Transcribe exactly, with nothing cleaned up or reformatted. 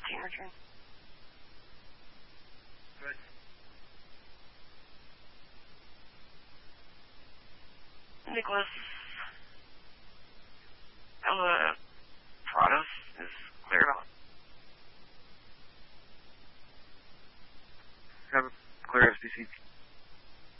fifteen return. Good. Nicholas. Ella Prados is cleared on. Have clear F C C.